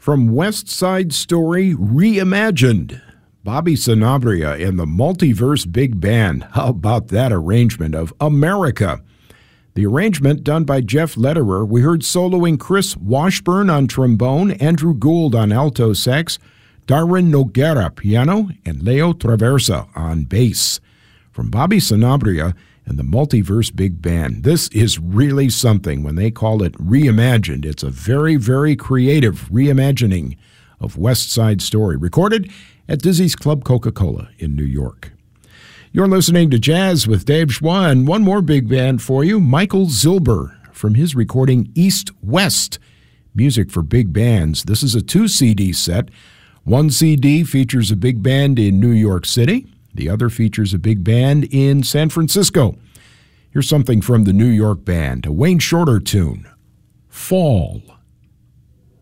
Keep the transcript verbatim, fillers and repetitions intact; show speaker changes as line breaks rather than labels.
From West Side Story Reimagined, Bobby Sanabria and the Multiverse Big Band. How about that arrangement of America? The arrangement done by Jeff Lederer. We heard soloing Chris Washburn on trombone, Andrew Gould on alto sax, Darwin Noguera piano, and Leo Traversa on bass. From Bobby Sanabria and the Multiverse Big Band. This is really something when they call it reimagined. It's a very, very creative reimagining of West Side Story, recorded at Dizzy's Club Coca-Cola in New York. You're listening to Jazz with Dave Schwa, and one more big band for you, Michael Zilber, from his recording East West, Music for Big Bands. This is a two C D set. One C D features a big band in New York City. The other features a big band in San Francisco. Here's something from the New York band, a Wayne Shorter tune, Fall.